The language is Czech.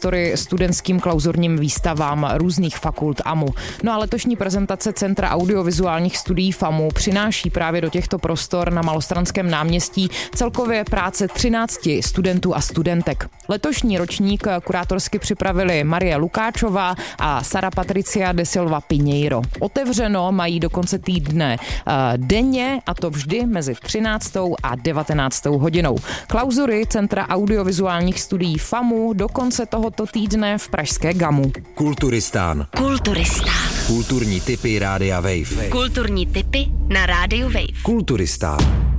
prostory studentským klauzurním výstavám různých fakult AMU. No a letošní prezentace Centra audiovizuálních studií FAMU přináší právě do těchto prostor na Malostranském náměstí celkově práce 13 studentů a studentek. Letošní ročník kurátorsky připravili Marie Lukáčová a Sara Patricia de Silva Pinheiro. Otevřeno mají do konce týdne denně, a to vždy mezi 13. a 19. hodinou. Klauzury Centra audiovizuálních studií FAMU do konce tohoto týdne v pražské GAMu. Kulturistán. Kulturní tipy Rádia Wave. Kulturní tipy na Rádiu Wave. Kulturistán.